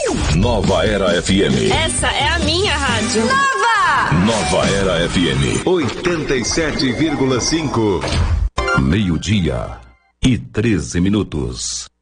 Nova Era FM. Essa é a minha rádio. Nova Era FM 87,5. 12:13.